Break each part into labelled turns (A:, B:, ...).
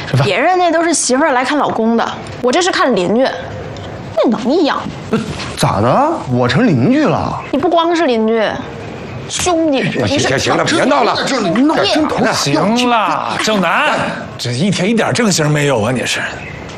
A: 别人那都是媳妇儿来看老公的，我这是看邻居，那能一样？
B: 咋的？我成邻居了？
A: 你不光是邻居，兄弟，
C: 行了，别闹了，
B: 闹真头
D: 行了，正南，这一天一点正形没有啊！你是。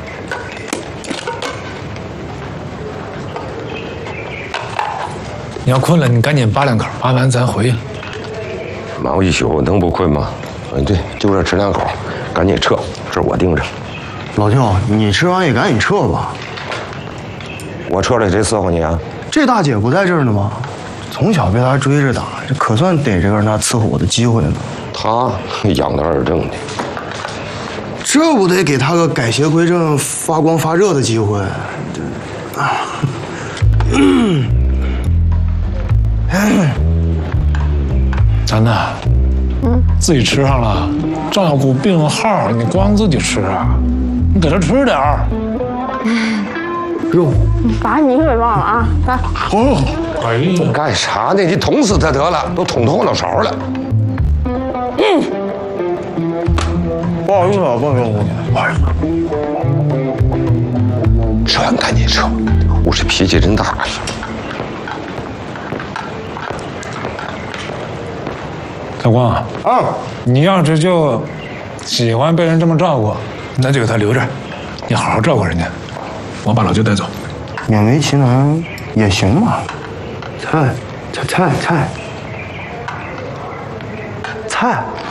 D: 你要困了，你赶紧扒两口，扒完咱回去。
C: 忙一宿能不困吗？对，就这吃两口，赶紧撤，这我盯着。
B: 老舅，你吃完也赶紧撤吧。
C: 我撤了，谁伺候你啊？
B: 这大姐不在这儿呢吗？从小被她追着打，这可算逮着个让她伺候我的机会了。
C: 她养的二正的，
B: 这不得给她个改邪归正、发光发热的机会？
D: 咱呐，自己吃上了，照顾病号，你光自己吃啊？你给他吃点儿。
B: 肉，
A: 把你给忘了啊！来，
B: 哦，
D: 哎呀，
C: 干啥呢？你捅死他得了，都捅后脑勺了。
B: 不好意思啊，不好意思，不好意思。
C: 吃完赶紧撤，护士脾气真大。
D: 小光
B: 啊，
D: 你要是就喜欢被人这么照顾，那就给他留着，你好好照顾人家。我把老舅带走。
B: 勉为其难也行嘛。菜。